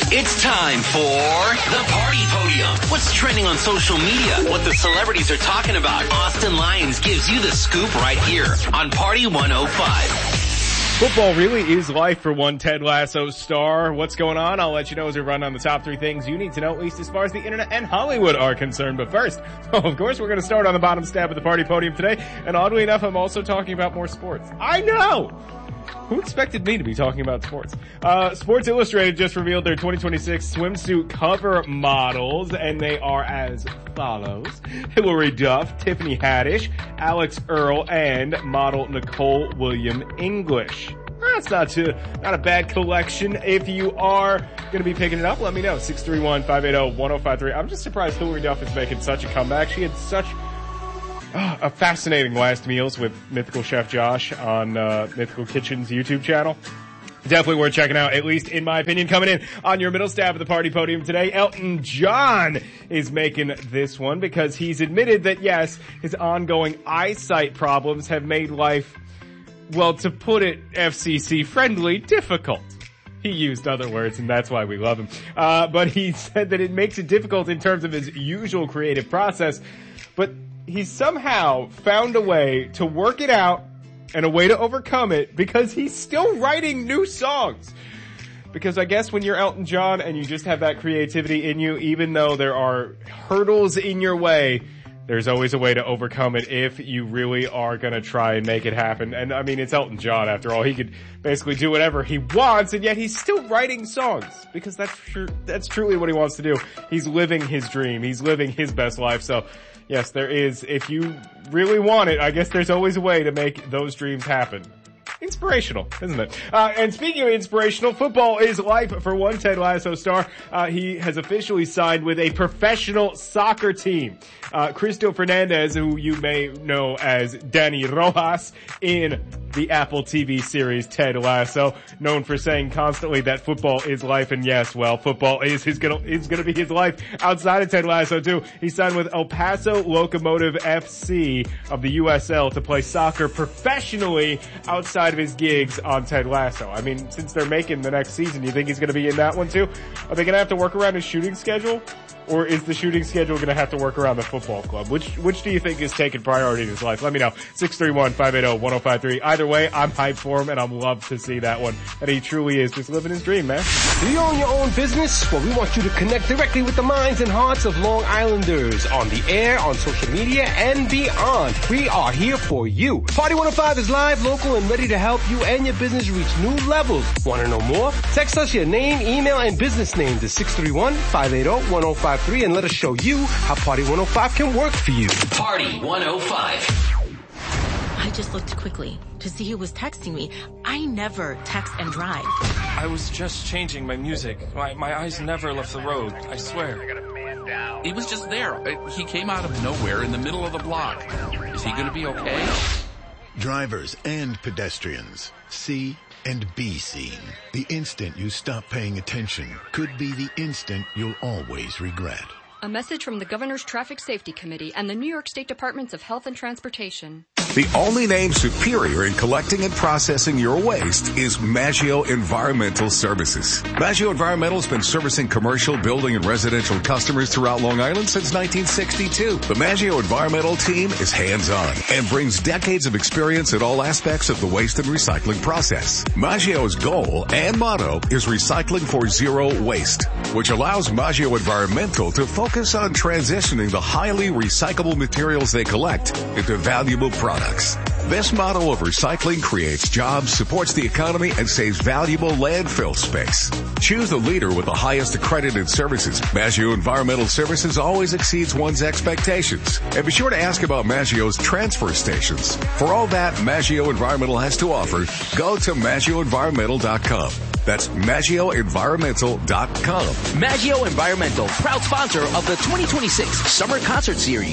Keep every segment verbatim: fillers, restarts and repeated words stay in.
It's time for the Party Podium. What's trending on social media? What the celebrities are talking about? Austin Lyons gives you the scoop right here on Party one oh five. Football really is life for one Ted Lasso star. What's going on? I'll let you know as we run on the top three things you need to know, at least as far as the internet and Hollywood are concerned. But first, of course, we're going to start on the bottom stab of the Party Podium today. And oddly enough, I'm also talking about more sports. I know! Who expected me to be talking about sports? Uh, Sports Illustrated just revealed their twenty twenty-six swimsuit cover models, and they are as follows. Hilary Duff, Tiffany Haddish, Alex Earle, and model Nicole William English. That's not too, not a bad collection. If you are going to be picking it up, let me know. six three one, five eight zero, one zero five three. I'm just surprised Hilary Duff is making such a comeback. She had such Oh, a fascinating last meals with Mythical Chef Josh on uh, Mythical Kitchen's YouTube channel. Definitely worth checking out, at least in my opinion. Coming in on your middle stab of the Party Podium today, Elton John is making this one because he's admitted that, yes, his ongoing eyesight problems have made life, well, to put it F C C friendly, difficult. He used other words, and that's why we love him. Uh, but he said that it makes it difficult in terms of his usual creative process, but he's somehow found a way to work it out and a way to overcome it because he's still writing new songs. Because I guess when you're Elton John and you just have that creativity in you, even though there are hurdles in your way, there's always a way to overcome it if you really are going to try and make it happen. And I mean, it's Elton John after all. He could basically do whatever he wants, and yet he's still writing songs because that's tr- that's truly what he wants to do. He's living his dream. He's living his best life. So yes, there is, if you really want it, I guess there's always a way to make those dreams happen. Inspirational, isn't it? Uh, and speaking of inspirational, football is life for one Ted Lasso star. Uh, he has officially signed with a professional soccer team. Uh, Cristo Fernandez, who you may know as Danny Rojas in the Apple T V series Ted Lasso, known for saying constantly that football is life, and yes, well, football is his gonna, is gonna be his life outside of Ted Lasso too. He signed with El Paso Locomotive F C of the U S L to play soccer professionally outside of his gigs on Ted Lasso. I mean, since they're making the next season, you think he's gonna be in that one too? Are they gonna have to work around his shooting schedule? Or is the shooting schedule going to have to work around the football club? Which which do you think is taking priority in his life? Let me know. six three one, five eight zero, one zero five three. Either way, I'm hyped for him, and I'm love to see that one. And he truly is just living his dream, man. Do you own your own business? Well, we want you to connect directly with the minds and hearts of Long Islanders on the air, on social media, and beyond. We are here for you. Party one oh five is live, local, and ready to help you and your business reach new levels. Want to know more? Text us your name, email, and business name to six three one, five eight zero, one zero five three and let us show you how Party one oh five can work for you. Party one oh five. I just looked quickly to see who was texting me. I never text and drive. I was just changing my music. My, my eyes never left the road, I swear. He was just there. He came out of nowhere in the middle of the block. Is he gonna be okay? Drivers and pedestrians, see and be seen. The instant you stop paying attention could be the instant you'll always regret. A message from the Governor's Traffic Safety Committee and the New York State Departments of Health and Transportation. The only name superior in collecting and processing your waste is Maggio Environmental Services. Maggio Environmental has been servicing commercial, building, and residential customers throughout Long Island since nineteen sixty-two. The Maggio Environmental team is hands-on and brings decades of experience in all aspects of the waste and recycling process. Maggio's goal and motto is recycling for zero waste, which allows Maggio Environmental to focus on transitioning the highly recyclable materials they collect into valuable products. This model of recycling creates jobs, supports the economy, and saves valuable landfill space. Choose the leader with the highest accredited services. Maggio Environmental Services always exceeds one's expectations. And be sure to ask about Maggio's transfer stations. For all that Maggio Environmental has to offer, go to maggio environmental dot com. That's maggio environmental dot com. Maggio Environmental, proud sponsor of the twenty twenty-six Summer Concert Series.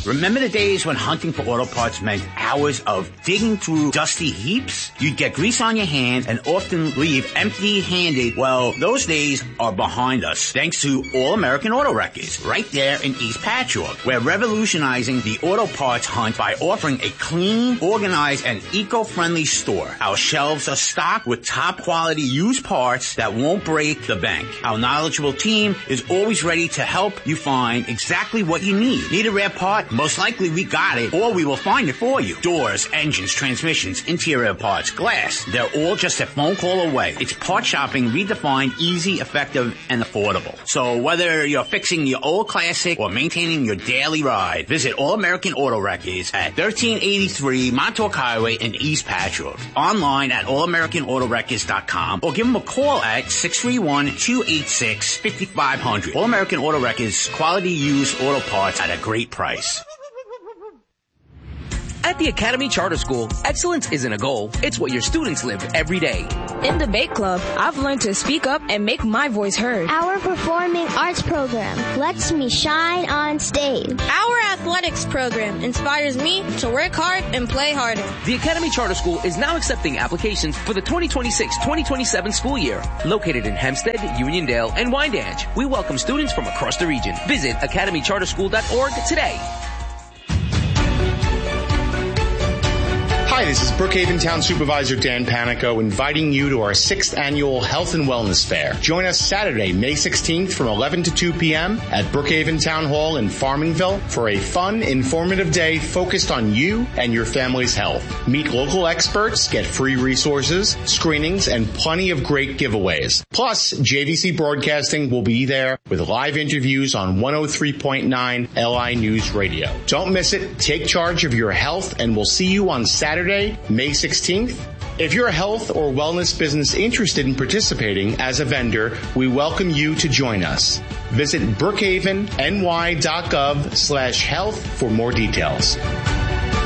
Remember the days when hunting for auto parts meant hours of digging through dusty heaps? You'd get grease on your hands and often leave empty-handed. Well, those days are behind us, thanks to All American Auto Wreckers, right there in East Patchogue. We're revolutionizing the auto parts hunt by offering a clean, organized, and eco-friendly store. Our shelves are stocked with top-quality used parts that won't break the bank. Our knowledgeable team is always ready to help you find exactly what you need. Need a rare part? Most likely we got it, or we will find it for you. Doors, engines, transmissions, interior parts, glass. They're all just a phone call away. It's part shopping redefined, easy, effective, and affordable. So whether you're fixing your old classic or maintaining your daily ride, visit All American Auto Wreckers at thirteen eighty-three Montauk Highway in East Patchogue. Online at all american auto wreckers dot com or give them a call at six three one, two eight six, five five zero zero. All American Auto Wreckers, quality used auto parts at a great price. At the Academy Charter School, excellence isn't a goal, it's what your students live every day. In the Bake Club, I've learned to speak up and make my voice heard. Our performing arts program lets me shine on stage. Our athletics program inspires me to work hard and play harder. The Academy Charter School is now accepting applications for the twenty twenty-six twenty twenty-seven school year. Located in Hempstead, Uniondale, and Wyandanch, we welcome students from across the region. Visit academy charter school dot org today. Hi, this is Brookhaven Town Supervisor Dan Panico inviting you to our sixth annual Health and Wellness Fair. Join us Saturday, May sixteenth from eleven to two p.m. at Brookhaven Town Hall in Farmingville for a fun, informative day focused on you and your family's health. Meet local experts, get free resources, screenings, and plenty of great giveaways. Plus, J V C Broadcasting will be there with live interviews on one oh three point nine L I News Radio. Don't miss it. Take charge of your health, and we'll see you on Saturday, May sixteenth. If you're a health or wellness business interested in participating as a vendor, we welcome you to join us. Visit brookhaven n y dot gov slash health for more details.